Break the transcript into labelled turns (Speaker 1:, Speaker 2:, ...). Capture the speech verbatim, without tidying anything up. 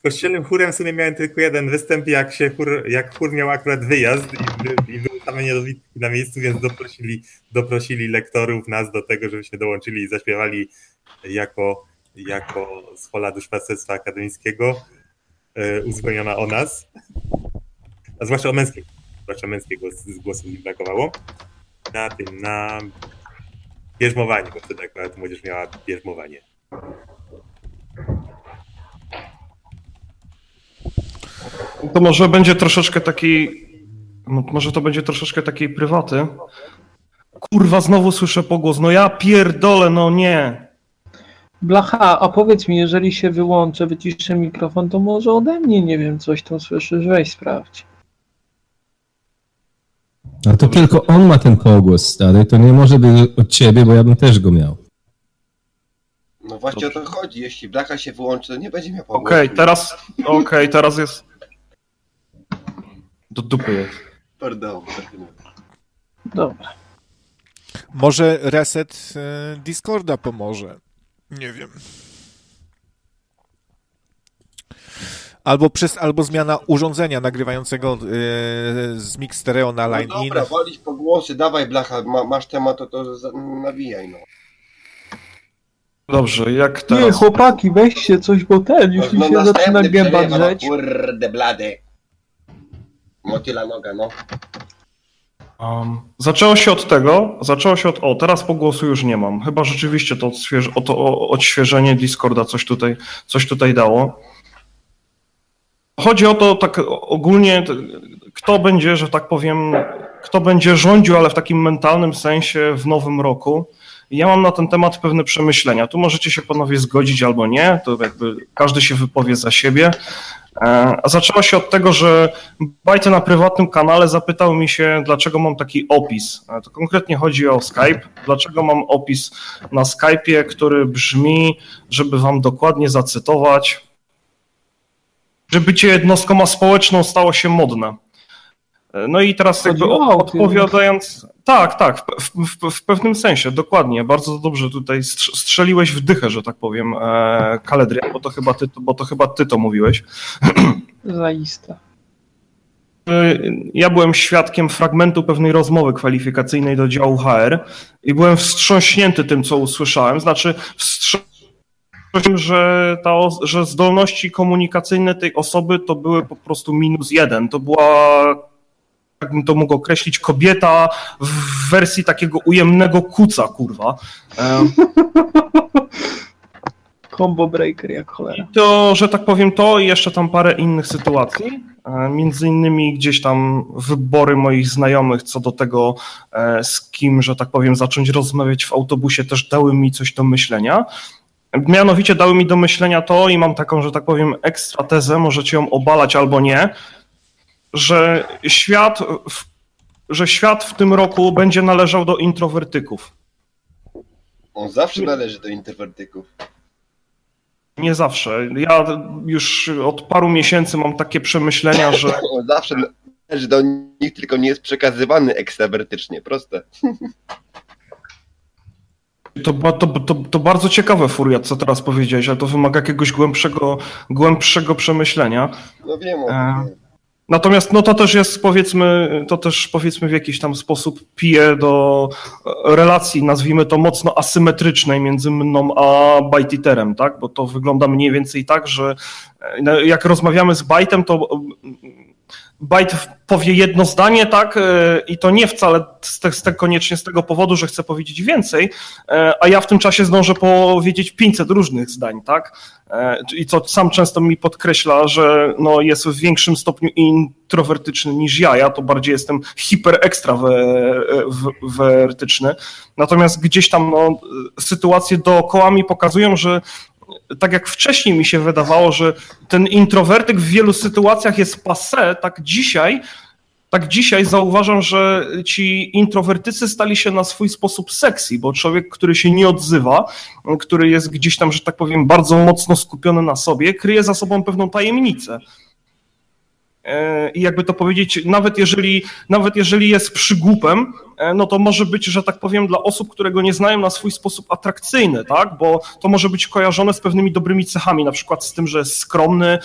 Speaker 1: kościelnym chórem w sumie miałem tylko jeden występ, jak się chór, jak chór miał akurat wyjazd i, i były same niedowidki na miejscu, więc doprosili, doprosili lektorów nas do tego, żebyśmy dołączyli i zaśpiewali jako, jako schola duszpasterstwa akademickiego e, uzupełniona o nas. A zwłaszcza o męskiego, zwłaszcza męskiego z głosów mi brakowało. Na tym, na bierzmowanie, bo wtedy akurat młodzież miała bierzmowanie.
Speaker 2: To może będzie troszeczkę takiej, może to będzie troszeczkę takiej prywaty. Kurwa, znowu słyszę pogłos, no ja pierdolę, no nie.
Speaker 3: Blacha, a powiedz mi, jeżeli się wyłączę, wyciszę mikrofon, to może ode mnie, nie wiem, coś tam słyszysz, weź sprawdź.
Speaker 4: A to tylko on ma ten pogłos, stary, to nie może być od ciebie, bo ja bym też go miał.
Speaker 5: No właśnie Dobrze. O to chodzi, jeśli Blacha się wyłączy, to nie będzie miał pogłosu.
Speaker 2: Okej, okay, teraz, okej, okay, teraz jest... Do dupy jest.
Speaker 5: Pardon.
Speaker 3: Dobra.
Speaker 6: Może reset y, Discorda pomoże. Nie wiem. Albo przez, albo zmiana urządzenia nagrywającego y, z Mix Stereo na Line
Speaker 5: no dobra, in. Walić po głosy, dawaj Blacha, ma, masz temat, to, to nawijaj, no.
Speaker 2: Dobrze, jak teraz...
Speaker 3: Nie, chłopaki, weźcie coś, bo ten, już no, mi się no, zaczyna gęba drzeć.
Speaker 5: No, kurde blady. Motyla noga, no.
Speaker 2: Um, zaczęło się od tego, zaczęło się od, o teraz pogłosu już nie mam, chyba rzeczywiście to, odśwież, o to o, odświeżenie Discorda coś tutaj, coś tutaj dało. Chodzi o to tak ogólnie, kto będzie, że tak powiem, kto będzie rządził, ale w takim mentalnym sensie w nowym roku. Ja mam na ten temat pewne przemyślenia. Tu możecie się panowie zgodzić albo nie, to jakby każdy się wypowie za siebie. A zaczęło się od tego, że Bajty na prywatnym kanale zapytał mi się, dlaczego mam taki opis. To konkretnie chodzi o Skype. Dlaczego mam opis na Skype'ie, który brzmi, żeby wam dokładnie zacytować, że bycie jednostką społeczną stało się modne. No i teraz jakby odpowiadając... Tak, tak, w, w, w pewnym sensie, dokładnie. Bardzo dobrze tutaj strzeliłeś w dychę, że tak powiem, e, Kaledria, bo to chyba ty, bo to chyba ty to mówiłeś.
Speaker 3: Zaiste.
Speaker 2: Ja byłem świadkiem fragmentu pewnej rozmowy kwalifikacyjnej do działu H R i byłem wstrząśnięty tym, co usłyszałem. Znaczy wstrząśnięty, że, ta, że zdolności komunikacyjne tej osoby to były po prostu minus jeden. To była... jak bym to mógł określić, kobieta w wersji takiego ujemnego kuca, kurwa.
Speaker 3: Combo breaker jak cholera.
Speaker 2: I to, że tak powiem, to i jeszcze tam parę innych sytuacji. Między innymi gdzieś tam wybory moich znajomych co do tego, z kim, że tak powiem, zacząć rozmawiać w autobusie, też dały mi coś do myślenia. Mianowicie dały mi do myślenia to i mam taką, że tak powiem, ekstra tezę, możecie ją obalać albo nie, że świat, w, że świat w tym roku będzie należał do introwertyków.
Speaker 5: On zawsze należy do introwertyków.
Speaker 2: Nie zawsze. Ja już od paru miesięcy mam takie przemyślenia, że...
Speaker 5: On zawsze należy do nich, tylko nie jest przekazywany ekstrawertycznie. Proste.
Speaker 2: To, to, to, to bardzo ciekawe, Furiat, co teraz powiedziałeś, ale to wymaga jakiegoś głębszego, głębszego przemyślenia.
Speaker 5: No wiem o tym.
Speaker 2: Natomiast no to też jest, powiedzmy, to też powiedzmy w jakiś tam sposób pije do relacji, nazwijmy to mocno asymetrycznej między mną a Bajtiterem, tak? Bo to wygląda mniej więcej tak, że jak rozmawiamy z Bajtem, to Bajt powie jedno zdanie, tak, i to nie wcale z te, z te, koniecznie z tego powodu, że chce powiedzieć więcej, a ja w tym czasie zdążę powiedzieć pięćset różnych zdań, tak, i co sam często mi podkreśla, że no jest w większym stopniu introwertyczny niż ja, ja to bardziej jestem hiperekstrawertyczny, natomiast gdzieś tam no, sytuacje dookoła mi pokazują, że tak jak wcześniej mi się wydawało, że ten introwertyk w wielu sytuacjach jest passé, tak dzisiaj, tak dzisiaj zauważam, że ci introwertycy stali się na swój sposób sexy, bo człowiek, który się nie odzywa, który jest gdzieś tam, że tak powiem, bardzo mocno skupiony na sobie, kryje za sobą pewną tajemnicę. I jakby to powiedzieć, nawet jeżeli, nawet jeżeli jest przygłupem, no to może być, że tak powiem, dla osób, które go nie znają, na swój sposób atrakcyjny, tak? Bo to może być kojarzone z pewnymi dobrymi cechami, na przykład z tym, że jest skromny,